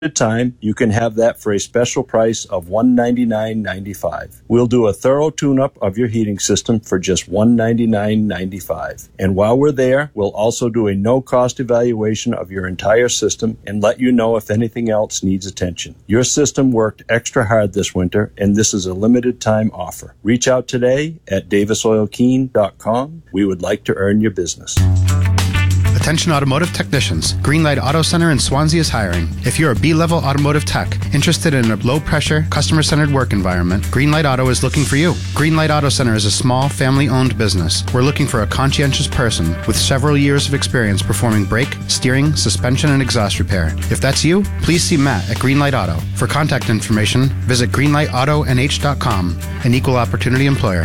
time, you can have that for a special price of $199.95. We'll do a thorough tune-up of your heating system for just $199.95. And while we're there, we'll also do a no-cost evaluation of your entire system and let you know if anything else needs attention. Your system worked extra hard this winter, and this is a limited-time offer. Reach out today at davisoilkeen.com. We would like to earn your business. Attention automotive technicians. Greenlight Auto Center in Swansea is hiring. If you're a B-level automotive tech interested in a low-pressure, customer-centered work environment, Greenlight Auto is looking for you. Greenlight Auto Center is a small, family-owned business. We're looking for a conscientious person with several years of experience performing brake, steering, suspension, and exhaust repair. If that's you, please see Matt at Greenlight Auto. For contact information, visit greenlightautonh.com, an equal opportunity employer.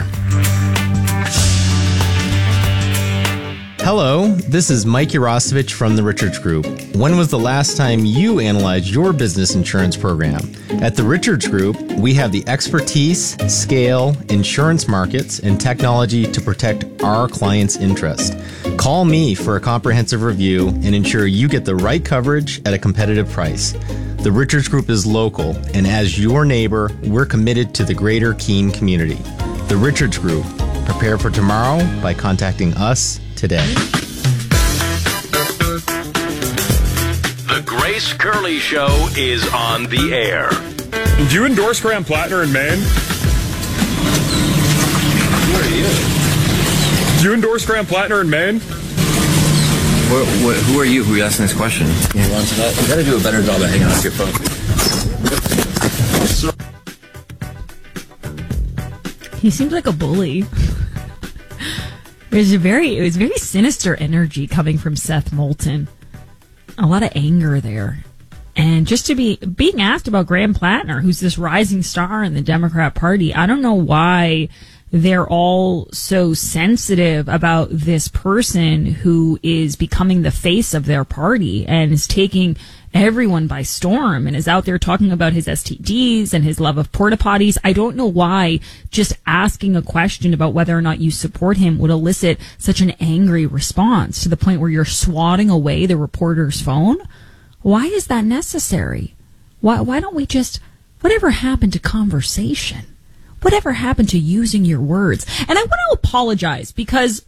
Hello, this is Mike Urosevich from the Richards Group. When was the last time you analyzed your business insurance program? At the Richards Group, we have the expertise, scale, insurance markets, and technology to protect our clients' interest. Call me for a comprehensive review and ensure you get the right coverage at a competitive price. The Richards Group is local, and as your neighbor, we're committed to the greater Keene community. The Richards Group. Prepare for tomorrow by contacting us today. The Grace Curley Show is on the air. Do you endorse Graham Plattner in Maine? Who are you? Do you endorse Graham Plattner in Maine? Who are you? Who are you asking this question? You gotta do a better job of hanging up your phone. He seems like a bully. It was very sinister energy coming from Seth Moulton. A lot of anger there. And just to being asked about Graham Plattner, who's this rising star in the Democrat Party, I don't know why they're all so sensitive about this person who is becoming the face of their party and is taking everyone by storm and is out there talking about his STDs and his love of porta potties. I don't know why just asking a question about whether or not you support him would elicit such an angry response to the point where you're swatting away the reporter's phone. Why is that necessary? Why don't we just, whatever happened to conversation? Whatever happened to using your words? And I want to apologize because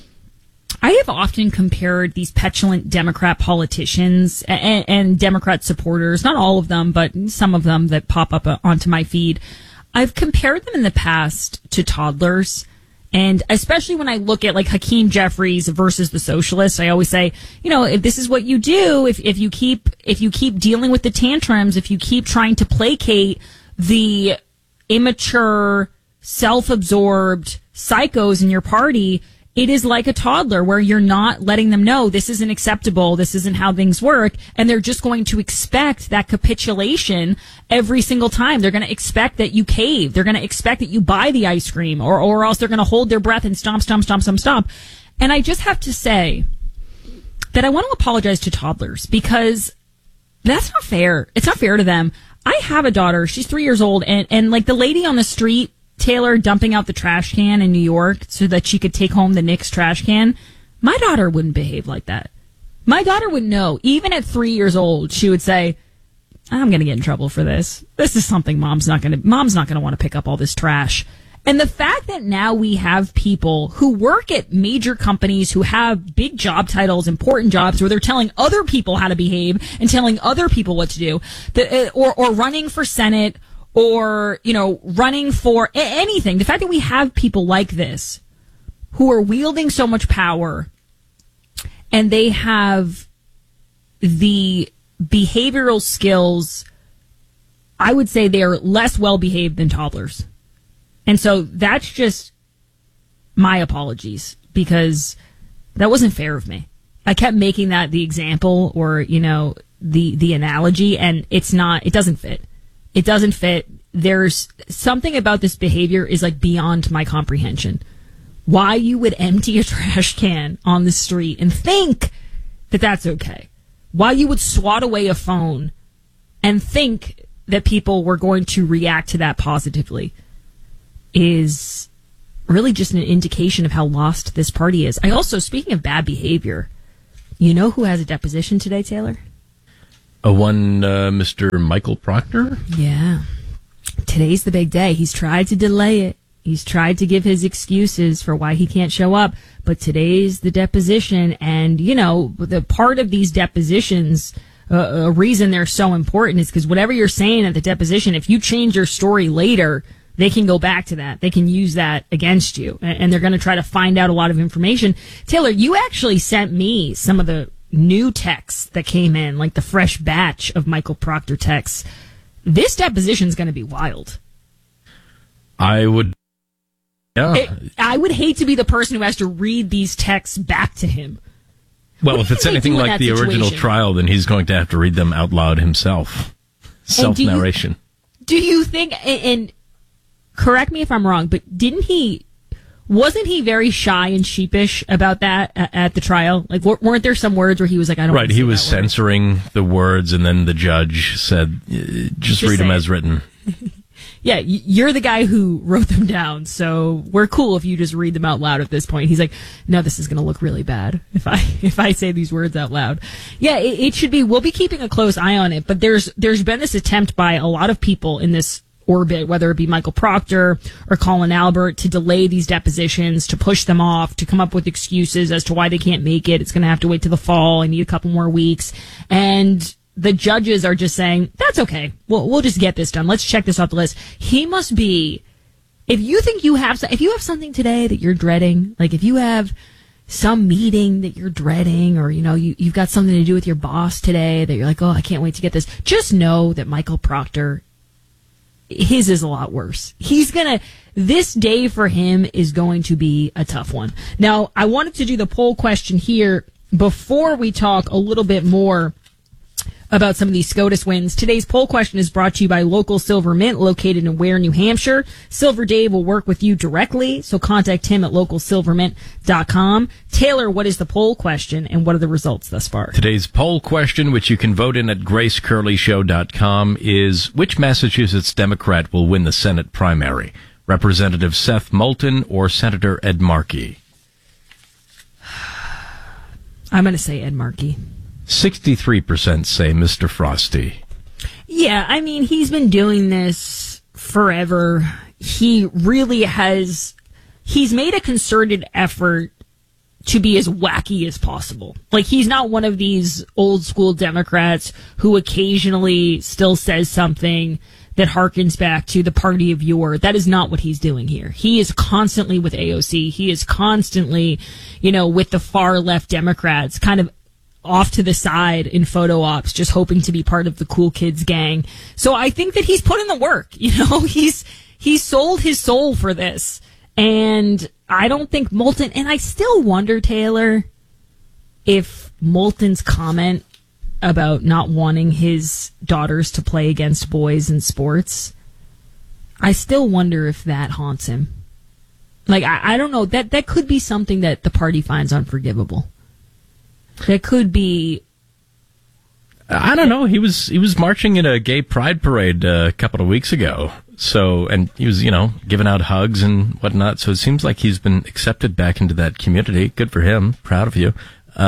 I have often compared these petulant Democrat politicians and Democrat supporters, not all of them, but some of them that pop up onto my feed. I've compared them in the past to toddlers. And especially when I look at like Hakeem Jeffries versus the socialists, I always say, you know, if this is what you do, if you keep dealing with the tantrums, if you keep trying to placate the immature, self-absorbed psychos in your party, it is like a toddler where you're not letting them know this isn't acceptable, this isn't how things work, and they're just going to expect that capitulation every single time. They're going to expect that you cave. They're going to expect that you buy the ice cream, or else they're going to hold their breath and stomp. And I just have to say that I want to apologize to toddlers because that's not fair. It's not fair to them. I have a daughter. She's 3 years old, and like the lady on the street, Taylor, dumping out the trash can in New York so that she could take home the Knicks trash can, my daughter wouldn't behave like that. My daughter would know. Even at 3 years old, she would say, I'm going to get in trouble for this. This is something mom's not going to want to pick up all this trash. And the fact that now we have people who work at major companies who have big job titles, important jobs, where they're telling other people how to behave and telling other people what to do, or running for Senate, or, you know, running for anything. The fact that we have people like this who are wielding so much power and they have the behavioral skills, I would say they are less well behaved than toddlers. And so that's just my apologies because that wasn't fair of me. I kept making that the example or, you know, the analogy, and it doesn't fit. It doesn't fit. There's something about this behavior is like beyond my comprehension. Why you would empty a trash can on the street and think that that's okay. Why you would swat away a phone and think that people were going to react to that positively is really just an indication of how lost this party is. I also, speaking of bad behavior, you know who has a deposition today, Taylor? Mr. Michael Proctor? Yeah. Today's the big day. He's tried to delay it. He's tried to give his excuses for why he can't show up. But today's the deposition. And, the part of these depositions, a reason they're so important is because whatever you're saying at the deposition, if you change your story later, they can go back to that. They can use that against you. And they're going to try to find out a lot of information. Taylor, you actually sent me some of the new texts that came in, like the fresh batch of Michael Proctor texts. This deposition is going to be wild. I would hate to be the person who has to read these texts back to him. Well, if it's anything like the original trial, then he's going to have to read them out loud himself. Self-narration. Do you think, and correct me if I'm wrong, but wasn't he very shy and sheepish about that at the trial? Like, weren't there some words where he was like, I don't want to say that word? Right, he was censoring the words, and then the judge said, just read them as written. Yeah, you're the guy who wrote them down, so we're cool if you just read them out loud at this point. He's like, no, this is going to look really bad if I say these words out loud. Yeah, it should be. We'll be keeping a close eye on it, but there's been this attempt by a lot of people in this orbit, whether it be Michael Proctor or Colin Albert, to delay these depositions, to push them off, to come up with excuses as to why they can't make it. It's going to have to wait till the fall. I need a couple more weeks. And the judges are just saying, that's okay. We'll just get this done. Let's check this off the list. He must be, if you have something today that you're dreading, like if you have some meeting that you're dreading, or, you've got something to do with your boss today that you're like, oh, I can't wait to get this. Just know that Michael Proctor, his is a lot worse. This day for him is going to be a tough one. Now, I wanted to do the poll question here before we talk a little bit more about some of these SCOTUS wins. Today's poll question is brought to you by Local Silver Mint, located in Ware, New Hampshire. Silver Dave will work with you directly, so contact him at localsilvermint.com. Taylor, what is the poll question, and what are the results thus far? Today's poll question, which you can vote in at gracecurleyshow.com, is which Massachusetts Democrat will win the Senate primary? Representative Seth Moulton or Senator Ed Markey? I'm going to say Ed Markey. 63% say Mr. Frosty. Yeah, I mean, he's been doing this forever. He really he's made a concerted effort to be as wacky as possible. Like, he's not one of these old school Democrats who occasionally still says something that harkens back to the party of yore. That is not what he's doing here. He is constantly with AOC. He is constantly, with the far left Democrats, kind of off to the side in photo ops, just hoping to be part of the cool kids gang. So I think that he's put in the work. He's sold his soul for this. And I don't think Moulton, and I still wonder, Taylor, if Moulton's comment about not wanting his daughters to play against boys in sports, I still wonder if that haunts him. Like, I don't know. That could be something that the party finds unforgivable. That could be. I don't know. He was marching in a gay pride parade a couple of weeks ago. So, and he was, giving out hugs and whatnot. So it seems like he's been accepted back into that community. Good for him. Proud of you.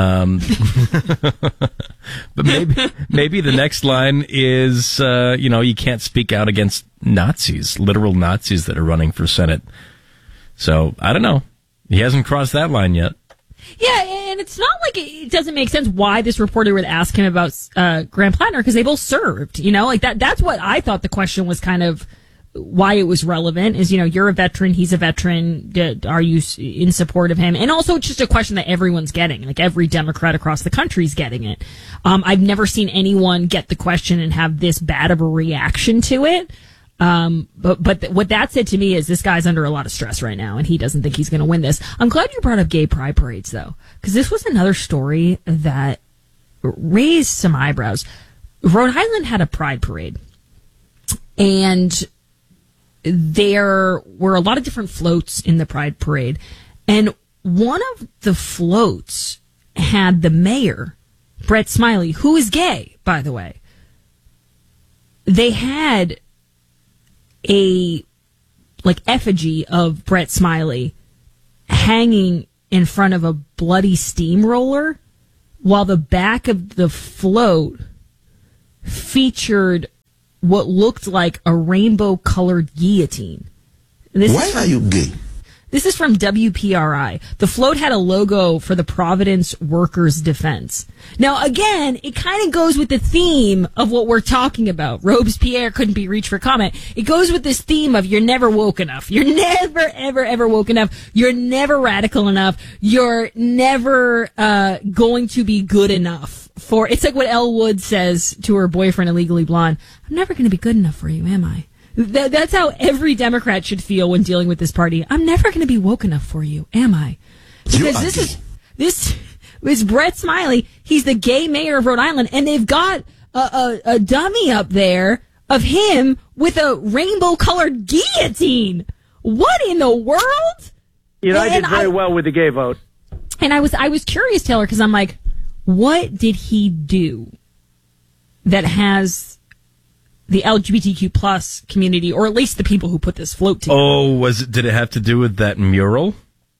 But maybe the next line is, you can't speak out against Nazis, literal Nazis that are running for Senate. So I don't know. He hasn't crossed that line yet. Yeah, and it's not like it doesn't make sense why this reporter would ask him about Graham Plattner, because they both served, like that's what I thought the question was, kind of why it was relevant is, you're a veteran, he's a veteran, are you in support of him? And also it's just a question that everyone's getting, like every Democrat across the country is getting it. I've never seen anyone get the question and have this bad of a reaction to it. But what that said to me is this guy's under a lot of stress right now, and he doesn't think he's going to win this. I'm glad you brought up gay pride parades, though, because this was another story that raised some eyebrows. Rhode Island had a pride parade, and there were a lot of different floats in the pride parade, and one of the floats had the mayor, Brett Smiley, who is gay, by the way. They had a effigy of Brett Smiley hanging in front of a bloody steamroller, while the back of the float featured what looked like a rainbow-colored guillotine. Why are you gay? This is from WPRI. The float had a logo for the Providence Workers' Defense. Now, again, it kind of goes with the theme of what we're talking about. Robespierre couldn't be reached for comment. It goes with this theme of you're never woke enough. You're never, ever, ever woke enough. You're never radical enough. You're never going to be good enough. It's like what Elle Wood says to her boyfriend, Illegally Blonde. I'm never going to be good enough for you, am I? That's how every Democrat should feel when dealing with this party. I'm never going to be woke enough for you, am I? Because this is Brett Smiley. He's the gay mayor of Rhode Island, and they've got a dummy up there of him with a rainbow-colored guillotine. What in the world? I did very well with the gay vote. And I was curious, Taylor, because I'm like, what did he do that has the LGBTQ plus community, or at least the people who put this float together? Oh, did it have to do with that mural?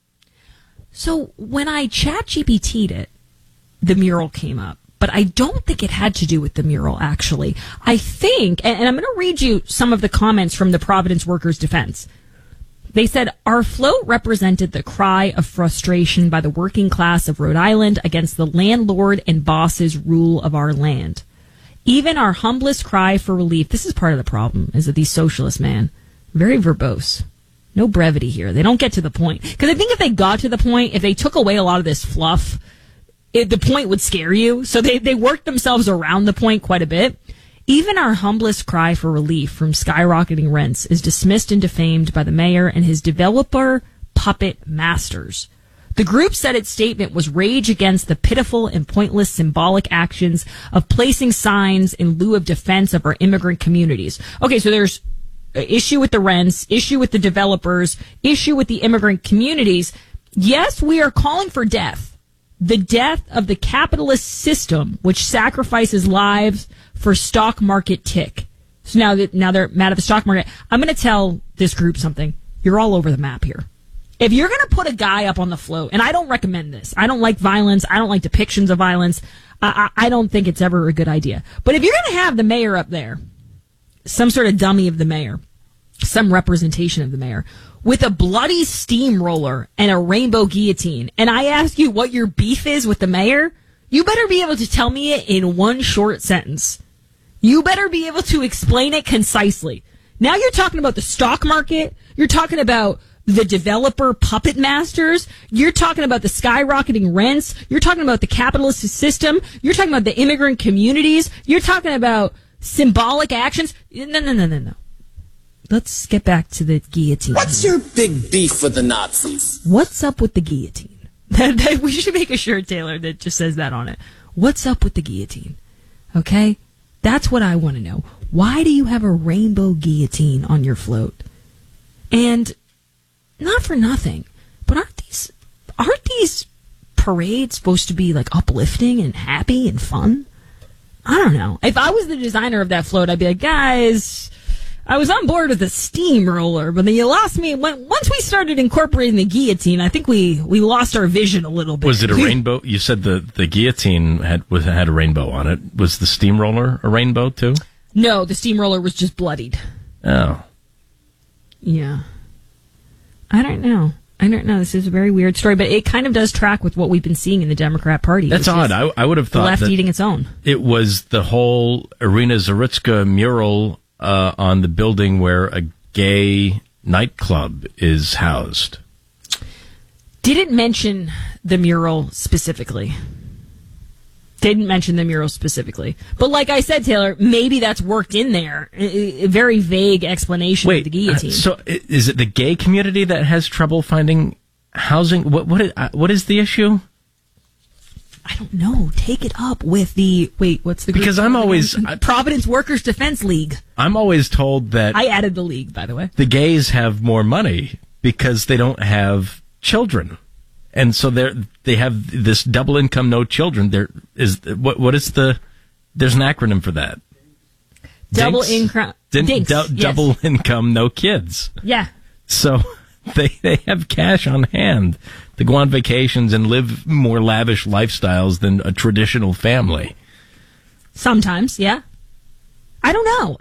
So when I ChatGPT'd it, the mural came up. But I don't think it had to do with the mural, actually. I think, and I'm going to read you some of the comments from the Providence Workers' Defense. They said, our float represented the cry of frustration by the working class of Rhode Island against the landlord and boss's rule of our land. Even our humblest cry for relief, this is part of the problem, is that these socialists, man, very verbose. No brevity here. They don't get to the point. Because I think if they got to the point, if they took away a lot of this fluff, the point would scare you. So they worked themselves around the point quite a bit. Even our humblest cry for relief from skyrocketing rents is dismissed and defamed by the mayor and his developer puppet masters. The group said its statement was rage against the pitiful and pointless symbolic actions of placing signs in lieu of defense of our immigrant communities. Okay, so there's issue with the rents, issue with the developers, issue with the immigrant communities. Yes, we are calling for death. The death of the capitalist system, which sacrifices lives for stock market tick. So now they're mad at the stock market. I'm going to tell this group something. You're all over the map here. If you're going to put a guy up on the float, and I don't recommend this. I don't like violence. I don't like depictions of violence. I don't think it's ever a good idea. But if you're going to have the mayor up there, some sort of dummy of the mayor, some representation of the mayor, with a bloody steamroller and a rainbow guillotine, and I ask you what your beef is with the mayor, you better be able to tell me it in one short sentence. You better be able to explain it concisely. Now you're talking about the stock market. You're talking about the developer puppet masters. You're talking about the skyrocketing rents. You're talking about the capitalist system. You're talking about the immigrant communities. You're talking about symbolic actions. No. Let's get back to the guillotine. What's your big beef with the Nazis? What's up with the guillotine? We should make a shirt, Taylor, that just says that on it. What's up with the guillotine? Okay? That's what I want to know. Why do you have a rainbow guillotine on your float? And not for nothing, but aren't these parades supposed to be like uplifting and happy and fun? I don't know. If I was the designer of that float, I'd be like, guys, I was on board with the steamroller, but then you lost me. Once we started incorporating the guillotine, I think we lost our vision a little bit. Was it a rainbow? You said the guillotine had a rainbow on it. Was the steamroller a rainbow too? No, the steamroller was just bloodied. Oh. Yeah. I don't know. This is a very weird story, but it kind of does track with what we've been seeing in the Democrat Party. That's odd. I would have thought the left that eating its own. It was the whole Irina Zaritska mural on the building where a gay nightclub is housed. Didn't mention the mural specifically. But like I said, Taylor, maybe that's worked in there. A very vague explanation of the guillotine. So is it the gay community that has trouble finding housing? What is the issue? I don't know. Take it up with what's the group? Because I'm always... Providence Workers Defense League. I'm always told that... I added the league, by the way. The gays have more money because they don't have children. And so they have this double income, no children. There's an acronym for that. Double income. Double income, no kids. Yeah. So they have cash on hand to go on vacations and live more lavish lifestyles than a traditional family. Sometimes, yeah. I don't know.